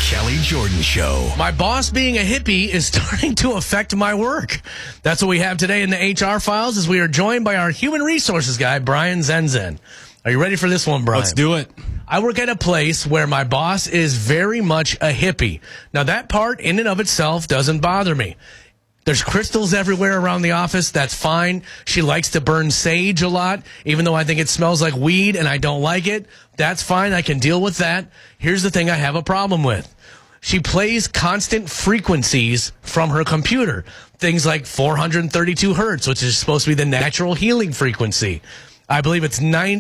Kelly Jordan Show. My boss being a hippie is starting to affect my work. That's what we have today in the HR files as we are joined by our human resources guy, Brian Zenzen. Are you ready for this one, Brian? Let's do it. I work at a place where my boss is very much a hippie. Now, that part in and of itself doesn't bother me. There's crystals everywhere around the office. That's fine. She likes to burn sage a lot, even though I think it smells like weed and I don't like it. That's fine. I can deal with that. Here's the thing I have a problem with. She plays constant frequencies from her computer. Things like 432 hertz, which is supposed to be the natural healing frequency. I believe it's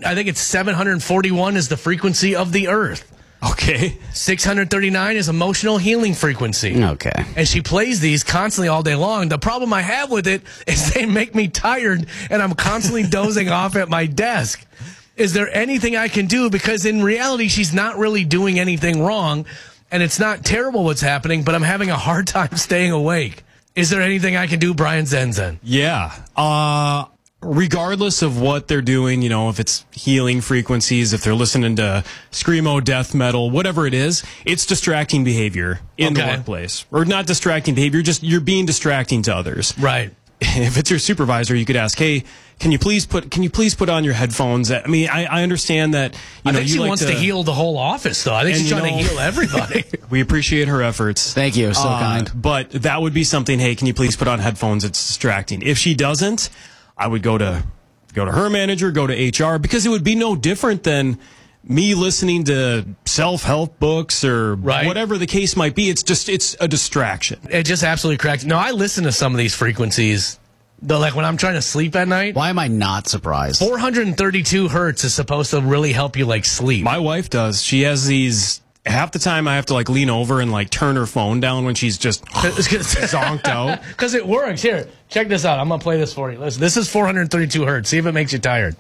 741 is the frequency of the earth. Okay. 639 is emotional healing frequency. Okay. And she plays these constantly all day long. The problem I have with it is they make me tired and I'm constantly dozing off at my desk. Is there anything I can do? Because in reality, she's not really doing anything wrong. And it's not terrible what's happening, but I'm having a hard time staying awake. Is there anything I can do, Brian Zenzen? Yeah. Regardless of what they're doing, you know, if it's healing frequencies, if they're listening to screamo, death metal, whatever it is, it's distracting behavior in the workplace. Or not distracting behavior, just you're being distracting to others. Right. If it's your supervisor, you could ask, hey, can you please put on your headphones? I mean, I understand that, you know, I think she wants to heal the whole office, though. I think she's trying to heal everybody. We appreciate her efforts. Thank you. So kind. But that would be something, hey, can you please put on headphones? It's distracting. If she doesn't, I would go to her manager, go to HR, because it would be no different than me listening to self-help books or whatever the case might be. It's a distraction. It just absolutely cracked. No, I listen to some of these frequencies, like when I'm trying to sleep at night. Why am I not surprised? 432 hertz is supposed to really help you sleep. My wife does. She has these. Half the time I have to lean over and turn her phone down when she's just zonked out. Because it works. Here, check this out. I'm going to play this for you. Listen, this is 432 hertz. See if it makes you tired.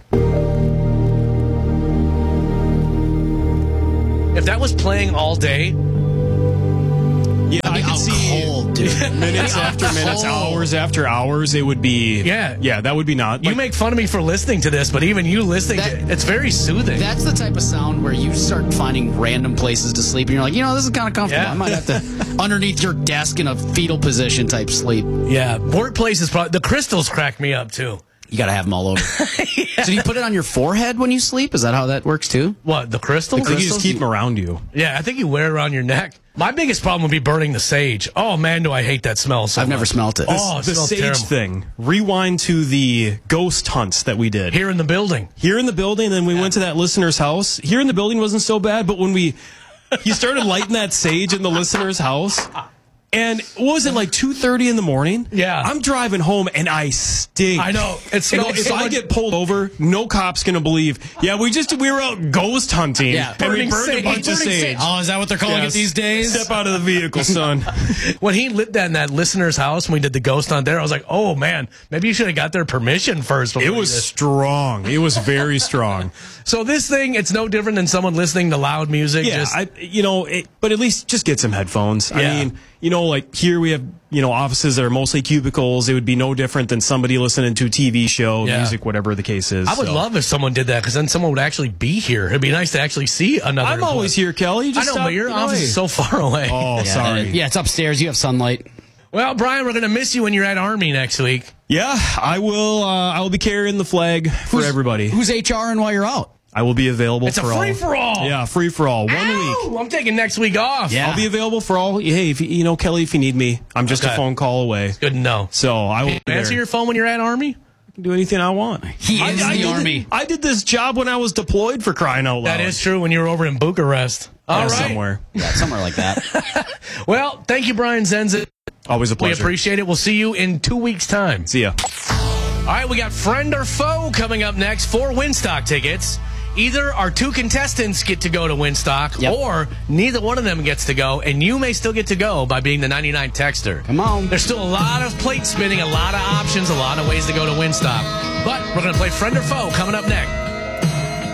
If that was playing all day, yeah, I can see cold, dude. Minutes after minutes, hours after hours, it would be. Yeah, that would be not. You make fun of me for listening to this, but even you listening to it, it's very soothing. That's the type of sound where you start finding random places to sleep, and you're like, this is kind of comfortable. Yeah. I might have to underneath your desk in a fetal position type sleep. Yeah, workplace is probably the crystals crack me up too. You got to have them all over. Yeah. So do you put it on your forehead when you sleep? Is that how that works too? What, the crystals? I think you just keep them around you. Yeah, I think you wear it around your neck. My biggest problem would be burning the sage. Oh, man, do I hate that smell so much. I've never smelt it. The sage terrible. thing. Rewind to the ghost hunts that we did. Here in the building. And then we went to that listener's house. Here in the building wasn't so bad, but when he started lighting that sage in the listener's house. And what was it, 2:30 in the morning? Yeah. I'm driving home and I stink. I know. It smells if I get pulled over, no cop's going to believe, we were out ghost hunting. Yeah. And we burned a bunch of sage. Oh, is that what they're calling it these days? Step out of the vehicle, son. When he lit that in that listener's house, when we did the ghost hunt there, I was like, oh, man, maybe you should have got their permission first. It was strong. It was very strong. So this thing, it's no different than someone listening to loud music. Yeah, but at least just get some headphones. Yeah. I mean, here we have, offices that are mostly cubicles. It would be no different than somebody listening to a TV show, music, whatever the case is. I would love if someone did that, because then someone would actually be here. It'd be nice to actually see another. I'm always here, Kelly. I know, but your office is so far away. Oh, sorry. Yeah, it's upstairs. You have sunlight. Well, Brian, we're going to miss you when you're at Army next week. Yeah, I will. I will be carrying the flag for everybody. Who's HRing while you're out? I will be available for all. It's a free-for-all. Yeah, free-for-all. 1 week. I'm taking next week off. Yeah. I'll be available for all. Hey, if Kelly, if you need me, I'm just a phone call away. It's good to know. So I will answer your phone when you're at Army? I can do anything I want. He is the Army. I did this job when I was deployed, for crying out loud. That is true, when you were over in Bucharest. All right. Somewhere. Yeah, somewhere like that. Well, thank you, Brian Zenzen. Always a pleasure. We appreciate it. We'll see you in 2 weeks' time. See ya. All right, we got Friend or Foe coming up next. 4 Winstock tickets. Either our 2 contestants get to go to Winstock, or neither one of them gets to go, and you may still get to go by being the 99 texter. Come on. There's still a lot of plate spinning, a lot of options, a lot of ways to go to Winstock. But we're going to play Friend or Foe coming up next.